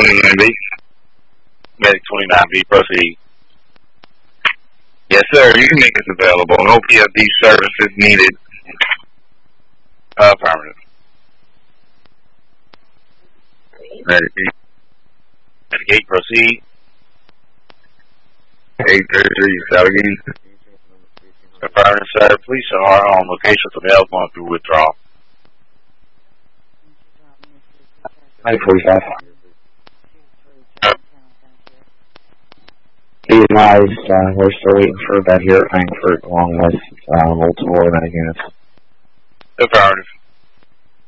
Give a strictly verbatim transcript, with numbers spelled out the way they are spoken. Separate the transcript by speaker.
Speaker 1: twenty-nine B. Medic twenty-nine B, proceed. Yes, sir, you can make this available. No P F D services needed. Affirmative. Medic eight, proceed. eight thirty-three, start again. Affirmative, sir. Please show our home location for the L going through withdrawal.
Speaker 2: nine forty-five. Be advised, uh, we're still waiting for that here at Frankfurt along with uh, multiple automatic units.
Speaker 1: Affirmative.